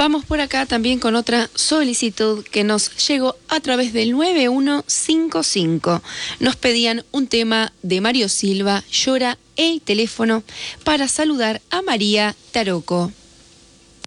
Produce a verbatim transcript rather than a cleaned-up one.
Vamos por acá también con otra solicitud que nos llegó a través del nueve uno cinco cinco. Nos pedían un tema de Mario Silva, Llora el teléfono, para saludar a María Taroco.